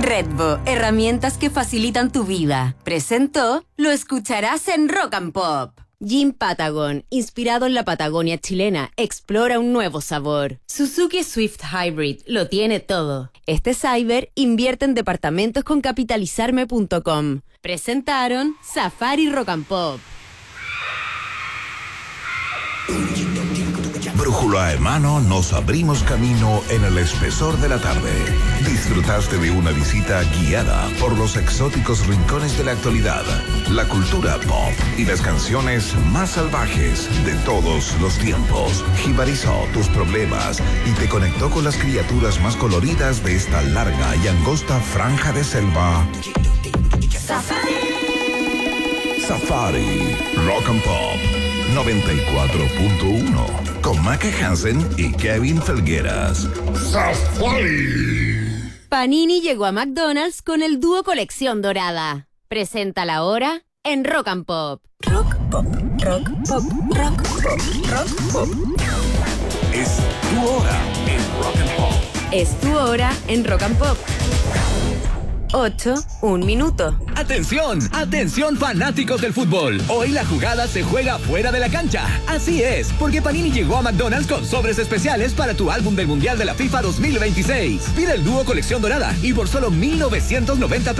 Redbo, herramientas que facilitan tu vida. Presentó, lo escucharás en Rock and Pop. Gin Patagon, inspirado en la Patagonia chilena, explora un nuevo sabor. Suzuki Swift Hybrid, lo tiene todo. Este cyber invierte en departamentos con capitalizarme.com. Presentaron Safari Rock and Pop. Brújula en mano, nos abrimos camino en el espesor de la tarde. Disfrutaste de una visita guiada por los exóticos rincones de la actualidad, la cultura pop y las canciones más salvajes de todos los tiempos. Jibarizó tus problemas y te conectó con las criaturas más coloridas de esta larga y angosta franja de selva. Safari Rock and Pop 94.1 con Maca Hansen y Kevin Felgueras. ¡Safari! Panini llegó a McDonald's con el dúo Colección Dorada. Presenta la hora en Rock and Pop. Rock, pop, rock, pop, rock, pop, rock, pop. Es tu hora en Rock and Pop. Es tu hora en Rock and Pop. 8, 1 minuto. ¡Atención! ¡Atención, fanáticos del fútbol! Hoy la jugada se juega fuera de la cancha. Así es, porque Panini llegó a McDonald's con sobres especiales para tu álbum del Mundial de la FIFA 2026. Pide el dúo Colección Dorada y por solo $1,990